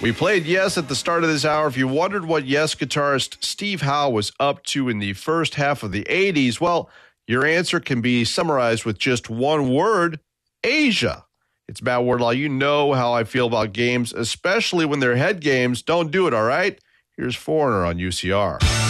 We played Yes at the start of this hour. If you wondered what Yes guitarist Steve Howe was up to in the first half of the 80s, well, your answer can be summarized with just one word: Asia. It's Matt Wardlaw. You know how I feel about games, especially when they're head games. Don't do it, all right? Here's Foreigner on UCR.